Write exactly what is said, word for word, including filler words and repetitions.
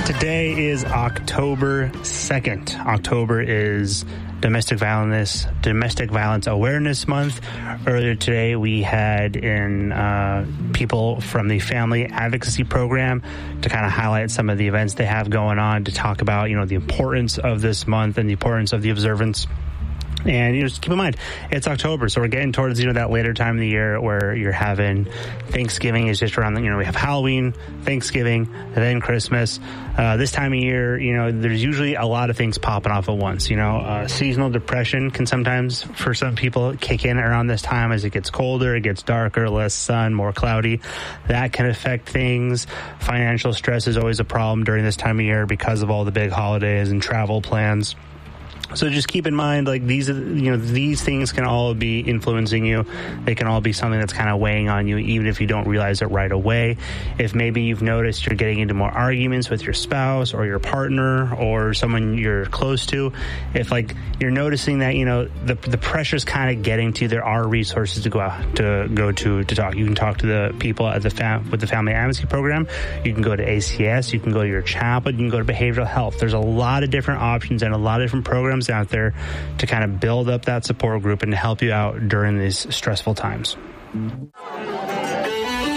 Today is October second. October is Domestic Violence Domestic Violence Awareness Month. Earlier today, we had in uh, people from the Family Advocacy Program to kind of highlight some of the events they have going on, to talk about, you know, the importance of this month and the importance of the observance. And, you know, just keep in mind, it's October, so we're getting towards, you know, that later time of the year where you're having Thanksgiving is just around, the, you know, we have Halloween, Thanksgiving, and then Christmas. Uh, this time of year, you know, there's usually a lot of things popping off at once. You know, uh, seasonal depression can sometimes, for some people, kick in around this time as it gets colder, it gets darker, less sun, more cloudy. That can affect things. Financial stress is always a problem during this time of year because of all the big holidays and travel plans. So just keep in mind, like, these, you know, these things can all be influencing you. They can all be something that's kind of weighing on you, even if you don't realize it right away. If maybe you've noticed you're getting into more arguments with your spouse or your partner or someone you're close to, if, like, you're noticing that, you know, the the pressure's kind of getting to you, there are resources to go out to go to to talk. You can talk to the people at the fam- with the Family Advocacy Program. You can go to A C S. You can go to your chaplain. You can go to behavioral health. There's a lot of different options and a lot of different programs out there to kind of build up that support group and to help you out during these stressful times.